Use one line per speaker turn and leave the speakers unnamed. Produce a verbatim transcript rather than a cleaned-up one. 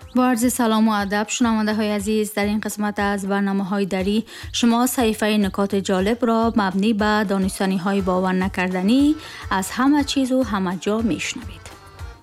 با عرض سلام و ادب شنونده های عزیز، در این قسمت از برنامه های دری شما صحیفه نکات جالب را مبنی به دانستنی های باور نکردنی از همه چیز و همه جا میشنوید.